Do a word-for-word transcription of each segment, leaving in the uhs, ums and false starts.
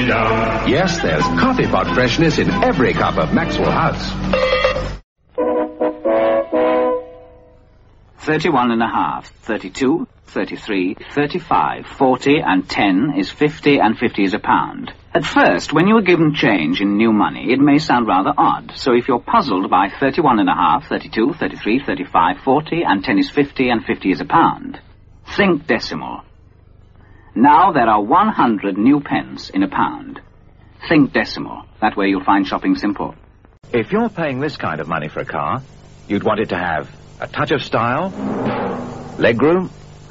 Yes, there's coffee pot freshness in every cup of Maxwell House. Thirty-one and a half, thirty-two, thirty-three, thirty-five, forty, and ten is fifty, and fifty is a pound. At first, when you are given change in new money, it may sound rather odd. So if you're puzzled by thirty-one and a half, thirty-two, thirty-three, thirty-five, forty, and ten is fifty, and fifty is a pound, think decimal. Now there are one hundred new pence in a pound. Think decimal. That way you'll find shopping simple. If you're paying this kind of money for a car, you'd want it to have a touch of style, legroom,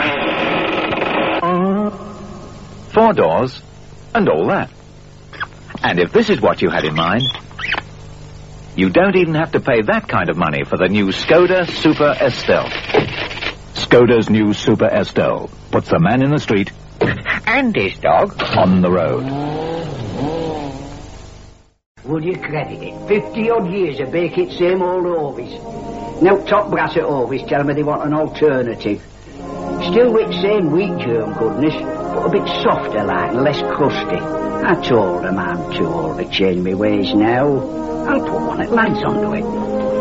four doors, and all that. And if this is what you had in mind, you don't even have to pay that kind of money for the new Skoda Super Estelle. Skoda's new Super Estelle puts the man in the street and his dog on the road. Would you credit it? Fifty-odd years of bake it same old Ovis. Now top brass at Ovis tell me they want an alternative. Still with same wheat germ goodness, but a bit softer like and less crusty. I told them I'm too old to change my ways now. I'll put one that lads onto it.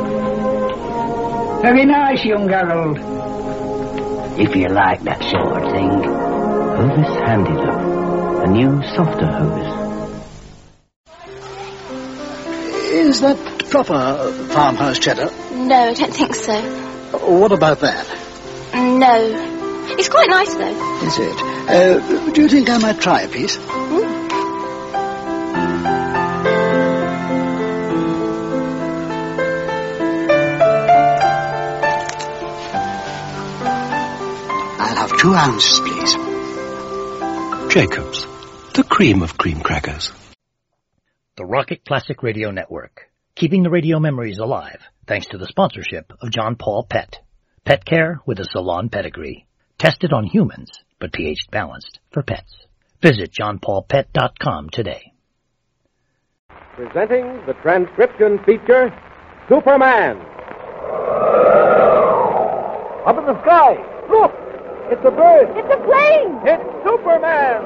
Very nice, young Harold. If you like that sort of thing. Hovis Handy Love, a new, softer Hovis. Is that proper farmhouse cheddar? No, I don't think so. What about that? No. It's quite nice, though. Is it? Uh, do you think I might try a piece? Mm. I'll have two ounces, please. Jacobs, the cream of cream crackers. The Rocket Classic Radio Network, keeping the radio memories alive thanks to the sponsorship of John Paul Pet. Pet care with a salon pedigree. Tested on humans, but pH balanced for pets. Visit john paul pet dot com today. Presenting the transcription feature, Superman. Up in the sky, look! It's a bird! It's a plane! It's Superman!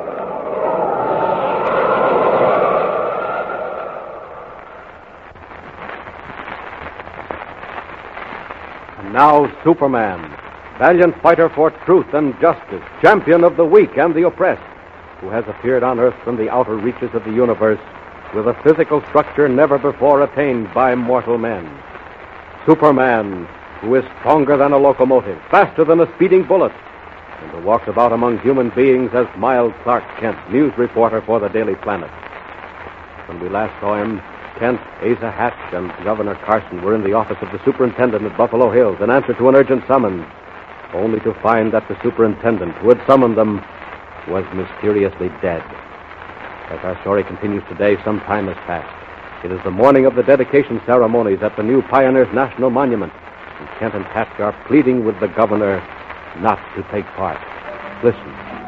And now Superman, valiant fighter for truth and justice, champion of the weak and the oppressed, who has appeared on Earth from the outer reaches of the universe with a physical structure never before attained by mortal men. Superman, who is stronger than a locomotive, faster than a speeding bullet, and who walks about among human beings as Miles Clark Kent, news reporter for the Daily Planet. When we last saw him, Kent, Asa Hatch, and Governor Carson were in the office of the superintendent at Buffalo Hills in answer to an urgent summons, only to find that the superintendent who had summoned them was mysteriously dead. As our story continues today, some time has passed. It is the morning of the dedication ceremonies at the new Pioneers National Monument, and Kent and Hatch are pleading with the governor not to take part. Listen.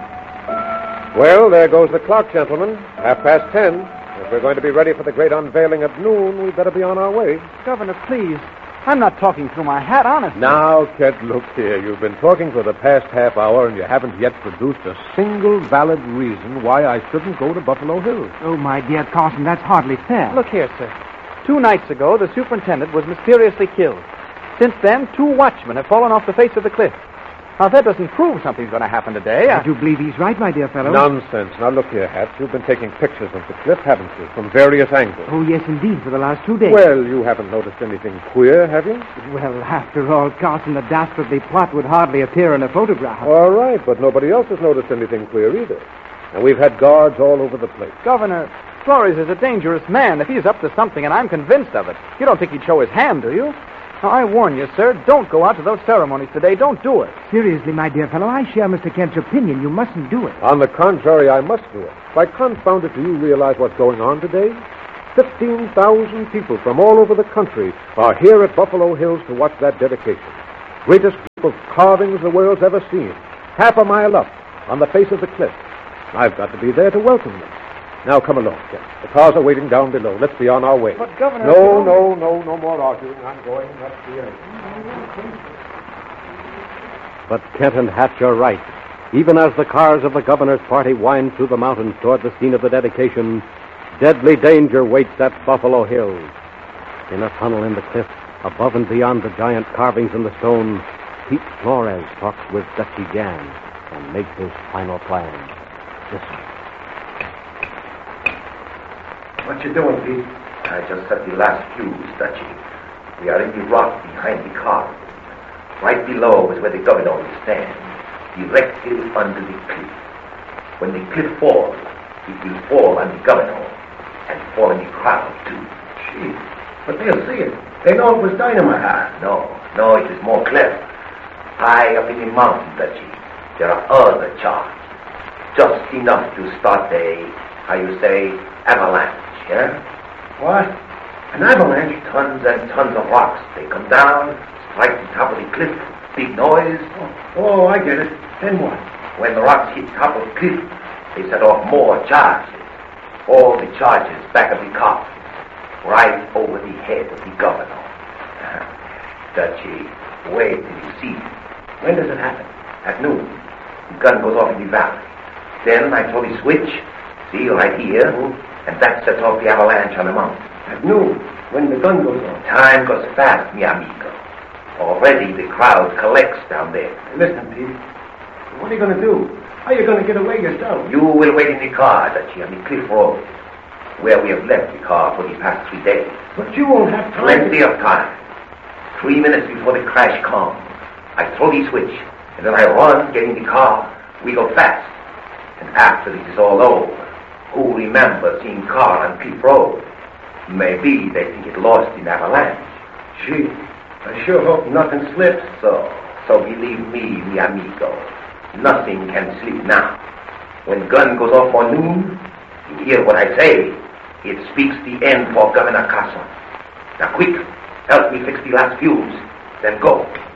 Well, there goes the clock, gentlemen. Half past ten. If we're going to be ready for the great unveiling at noon, we'd better be on our way. Governor, please. I'm not talking through my hat, honestly. Now, Kent, look here. You've been talking for the past half hour, and you haven't yet produced a single valid reason why I shouldn't go to Buffalo Hills. Oh, my dear Carson, that's hardly fair. Look here, sir. Two nights ago, the superintendent was mysteriously killed. Since then, two watchmen have fallen off the face of the cliff. Now, that doesn't prove something's going to happen today. I... I do believe he's right, my dear fellow. Nonsense. Now, look here, Hatch. You've been taking pictures of the cliff, haven't you, from various angles? Oh, yes, indeed, for the last two days. Well, you haven't noticed anything queer, have you? Well, after all, Carson, the dastardly plot would hardly appear in a photograph. All right, but nobody else has noticed anything queer either. And we've had guards all over the place. Governor, Flores is a dangerous man. If he's up to something, and I'm convinced of it, you don't think he'd show his hand, do you? Now, I warn you, sir, don't go out to those ceremonies today. Don't do it. Seriously, my dear fellow, I share Mister Kent's opinion. You mustn't do it. On the contrary, I must do it. By confound it, do you realize what's going on today? Fifteen thousand people from all over the country are here at Buffalo Hills to watch that dedication. Greatest group of carvings the world's ever seen. Half a mile up, on the face of the cliff. I've got to be there to welcome them. Now, come along, Kent. The cars are waiting down below. Let's be on our way. But, Governor... No, no, no, no more arguing. I'm going. That's the end. But Kent and Hatch are right. Even as the cars of the governor's party wind through the mountains toward the scene of the dedication, deadly danger waits at Buffalo Hills. In a tunnel in the cliff, above and beyond the giant carvings in the stone, Pete Flores talks with Dutchy Jan and makes his final plan. Listen. What you doing, Pete? I just set the last fuse, Dutchy. We are in the rock behind the car. Right below is where the governor will stand, directly under the cliff. When the cliff falls, it will fall on the governor and fall in the crowd, too. Gee, but they'll see it. They know it was dynamite. Ah, no, no, it is more clever. High up in the mountain, Dutchy, there are other charges. Just enough to start a, how you say, avalanche, yeah? What? An avalanche? Tons and tons of rocks. They come down, strike the top of the cliff, big noise. Oh, oh, I get it. Then what? When the rocks hit top of the cliff, they set off more charges. All the charges back of the coffin, right over the head of the governor. Dutchy, wait till you see it. When does it happen? At noon. The gun goes off in the valley. Then I throw the switch, see, right here, mm-hmm. and that sets off the avalanche on the mountain. At noon, when the gun goes off. Time goes fast, mi amigo. Already the crowd collects down there. Listen, Pete. What are you going to do? How are you going to get away yourself? You will wait in the car, Dutchy, on the cliff road, where we have left the car for the past three days. But you won't have time. Plenty of time. Three minutes before the crash comes, I throw the switch, and then I run, get in the car. We go fast. And after this is all over, who remembers seeing car on Cliff Road? Maybe they think it lost in avalanche. Gee, I sure hope nothing slips. So, so believe me, mi amigo, nothing can slip now. When gun goes off for noon, you hear what I say. It speaks the end for Governor Carson. Now quick, help me fix the last fuse, then go.